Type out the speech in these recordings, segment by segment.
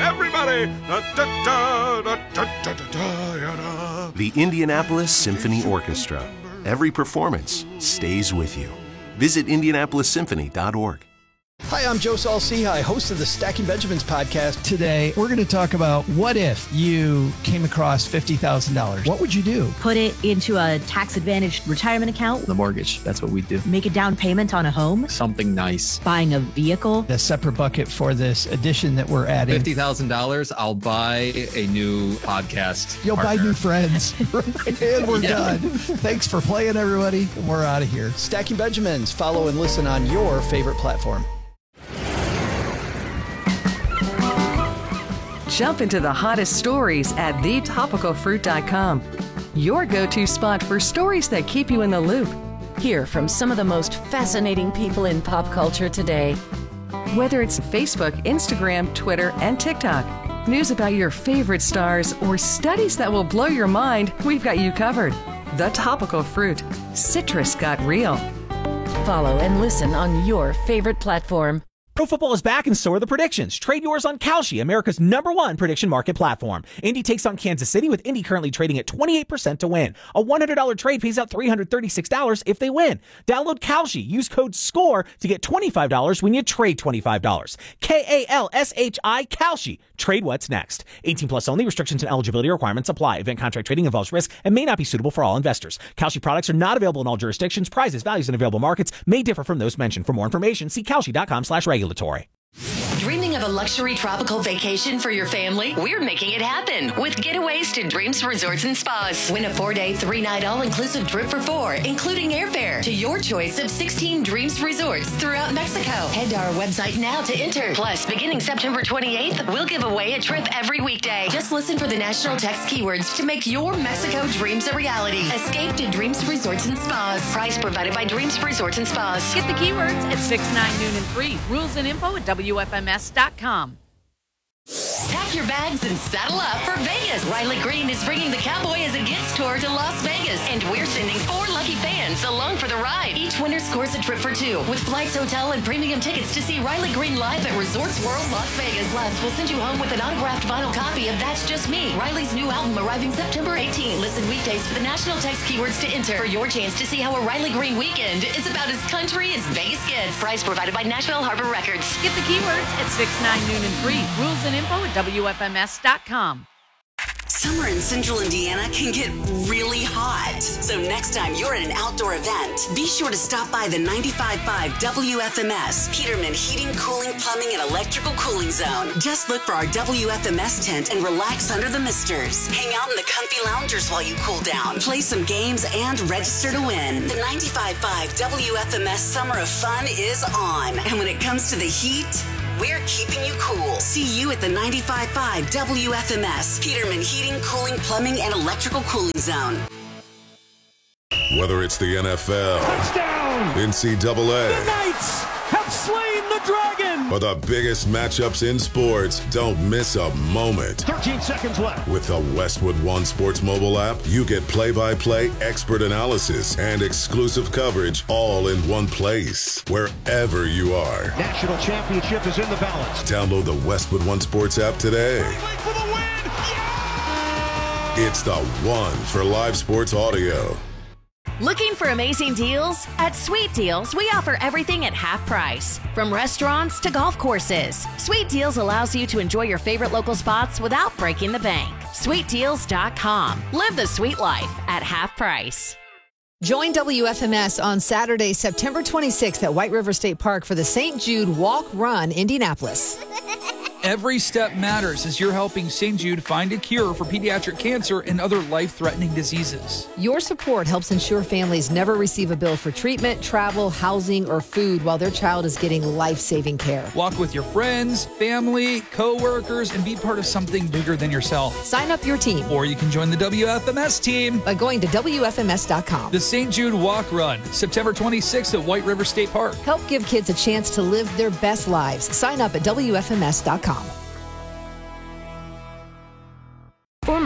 everybody. The Indianapolis Symphony Orchestra. Every performance stays with you. Visit IndianapolisSymphony.org. Hi, I'm Joe Saul-Sehy, host of the Stacking Benjamins podcast. Today, we're going to talk about what if you came across $50,000. What would you do? Put it into a tax-advantaged retirement account. The mortgage, that's what we do. Make a down payment on a home. Something nice. Buying a vehicle. A separate bucket for this addition that we're adding. $50,000, I'll buy a new podcast. You'll partner. buy new friends. And we're done. Thanks for playing, everybody. We're out of here. Stacking Benjamins. Follow and listen on your favorite platform. Jump into the hottest stories at thetopicalfruit.com. Your go-to spot for stories that keep you in the loop. Hear from some of the most fascinating people in pop culture today. Whether it's Facebook, Instagram, Twitter, and TikTok, news about your favorite stars, or studies that will blow your mind, we've got you covered. The Topical Fruit. Citrus got real. Follow and listen on your favorite platform. Pro football is back and so are the predictions. Trade yours on Kalshi, America's #1 prediction market platform. Indy takes on Kansas City with Indy currently trading at 28% to win. A $100 trade pays out $336 if they win. Download Kalshi. Use code SCORE to get $25 when you trade $25. Kalshi, Kalshi. Trade what's next. 18 plus only. Restrictions and eligibility requirements apply. Event contract trading involves risk and may not be suitable for all investors. Kalshi products are not available in all jurisdictions. Prices, values, and available markets may differ from those mentioned. For more information, see Kalshi.com/regulatory. Dreaming of a luxury tropical vacation for your family? We're making it happen with getaways to Dreams Resorts and Spas. Win a 4-day, 3-night all-inclusive trip for 4, including airfare to your choice of 16 Dreams Resorts throughout Mexico. Head to our website now to enter. Plus, beginning September 28th, we'll give away a trip every weekday. Just listen for the national text keywords to make your Mexico dreams a reality. Escape to Dreams Resorts and Spas. Price provided by Dreams Resorts and Spas. Get the keywords at 6, 9, noon, and 3. Rules and info at WFMS.com. Pack your bags and saddle up for Vegas. Riley Green is bringing the Cowboy as a Gets tour to Las Vegas, and we're sending 4 lucky fans along for the ride. Each winner scores a trip for 2 with flights, hotel, and premium tickets to see Riley Green live at Resorts World Las Vegas. Plus, we'll send you home with an autographed vinyl copy of That's Just Me, Riley's new album arriving September 18th. Listen weekdays for the national text keywords to enter for your chance to see how a Riley Green weekend is about as country as Vegas gets. Price provided by Nashville Harbor Records. Get the keywords at 6, 9, noon, and 3. Rules and info at WFMS.com. Summer in Central Indiana can get really hot. So next time you're at an outdoor event, be sure to stop by the 95.5 WFMS Peterman Heating, Cooling, Plumbing, and Electrical Cooling Zone. Just look for our WFMS tent and relax under the misters. Hang out in the comfy loungers while you cool down. Play some games and register to win. The 95.5 WFMS Summer of Fun is on. And when it comes to the heat, we're keeping you cool. See you at the 95.5 WFMS Peterman Heating, Cooling, Plumbing, and Electrical Cooling Zone. Whether it's the NFL, touchdown, NCAA, the Knights have slain the dragon, or the biggest matchups in sports, don't miss a moment. 13 seconds left. With the Westwood One Sports mobile app, you get play-by-play expert analysis and exclusive coverage all in one place, wherever you are. National championship is in the balance. Download the Westwood One Sports app today. For the win. Yeah! It's the one for live sports audio. Looking for amazing deals? At Sweet Deals, we offer everything at half price. From restaurants to golf courses, Sweet Deals allows you to enjoy your favorite local spots without breaking the bank. SweetDeals.com. Live the sweet life at half price. Join WFMS on Saturday, September 26th at White River State Park for the St. Jude Walk Run Indianapolis. Every step matters as you're helping St. Jude find a cure for pediatric cancer and other life-threatening diseases. Your support helps ensure families never receive a bill for treatment, travel, housing, or food while their child is getting life-saving care. Walk with your friends, family, co-workers, and be part of something bigger than yourself. Sign up your team. Or you can join the WFMS team by going to WFMS.com. The St. Jude Walk Run, September 26th at White River State Park. Help give kids a chance to live their best lives. Sign up at WFMS.com. Former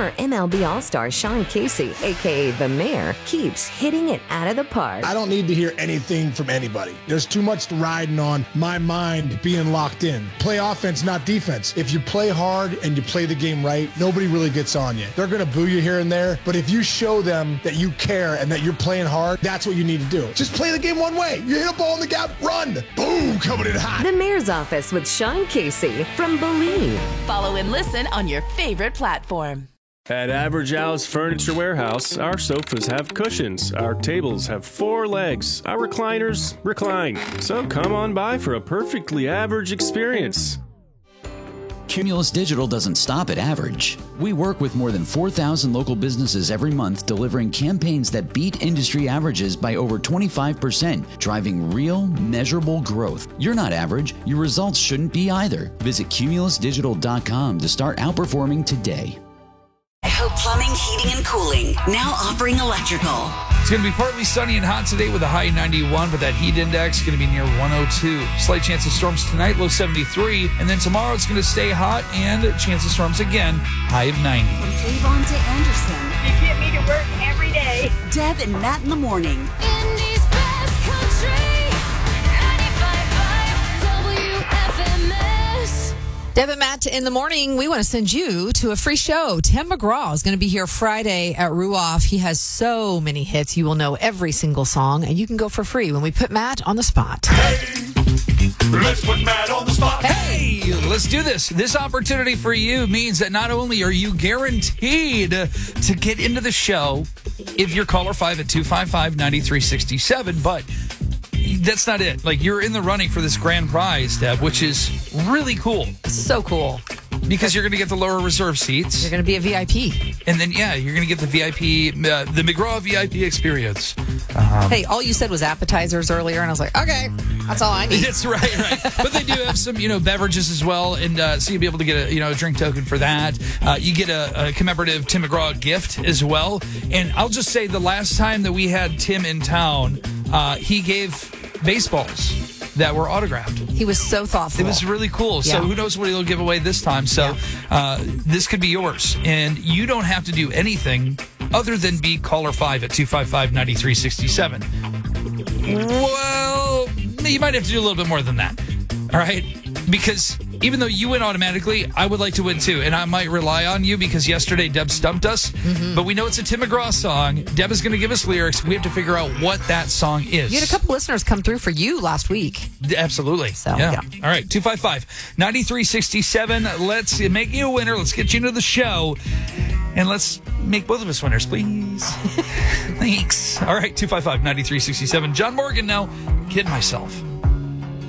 Former MLB All-Star Sean Casey, a.k.a. The Mayor, keeps hitting it out of the park. I don't need to hear anything from anybody. There's too much riding on my mind being locked in. Play offense, not defense. If you play hard and you play the game right, nobody really gets on you. They're going to boo you here and there, but if you show them that you care and that you're playing hard, that's what you need to do. Just play the game one way. You hit a ball in the gap, run. Boom, coming in hot. The Mayor's Office with Sean Casey from Believe. Follow and listen on your favorite platform. At Average Al's Furniture Warehouse, our sofas have cushions, our tables have 4 legs, our recliners recline. So come on by for a perfectly average experience. Cumulus Digital doesn't stop at average. We work with more than 4,000 local businesses every month, delivering campaigns that beat industry averages by over 25%, driving real, measurable growth. You're not average. Your results shouldn't be either. Visit cumulusdigital.com to start outperforming today. Hope Plumbing, Heating, and Cooling, now offering electrical. It's going to be partly sunny and hot today with a high 91, but that heat index is going to be near 102. Slight chance of storms tonight, low 73. And then tomorrow it's going to stay hot and chance of storms again, high of 90. From Avon to Anderson. You get me to work every day. Deb and Matt in the morning. Indy's best country, 95.5 WFMS. Deb and Matt in the morning, we want to send you to a free show. Tim McGraw is going to be here Friday at Ruoff. He has so many hits. You will know every single song, and you can go for free when we put Matt on the spot. Let's put Matt on the spot. Hey, let's do this. This opportunity for you means that not only are you guaranteed to get into the show if you're caller 5 at 255-9367, but that's not it. Like, you're in the running for this grand prize, Deb, which is really cool. So cool. Because you're going to get the lower reserve seats. You're going to be a VIP. And then, yeah, you're going to get the VIP, the McGraw VIP experience. Hey, all you said was appetizers earlier, and I was like, okay, that's all I need. That's right. But they do have some, beverages as well, and so you'll be able to get a drink token for that. You get a commemorative Tim McGraw gift as well. And I'll just say the last time that we had Tim in town, he gave baseballs that were autographed. He was so thoughtful. It was really cool. So who knows what he'll give away this time. So this could be yours. And you don't have to do anything other than be caller 5 at 255-9367. Well, you might have to do a little bit more than that. All right? Because even though you win automatically, I would like to win too. And I might rely on you because yesterday Deb stumped us. Mm-hmm. But we know it's a Tim McGraw song. Deb is going to give us lyrics. We have to figure out what that song is. You had a couple listeners come through for you last week. Absolutely. So, yeah. All right, 255-9367. Let's make you a winner. Let's get you into the show. And let's make both of us winners, please. Thanks. All right, 255-9367. John Morgan now. Kidding myself.